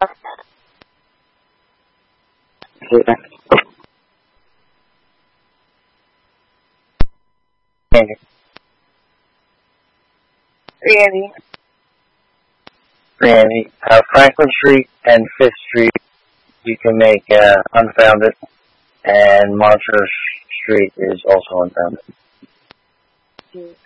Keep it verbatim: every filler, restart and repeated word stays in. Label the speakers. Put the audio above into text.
Speaker 1: Yeah. Randy.
Speaker 2: Randy.
Speaker 1: Randy. Uh, Franklin Street and Fifth Street, you can make uh, unfounded, and Montrose Street is also unfounded.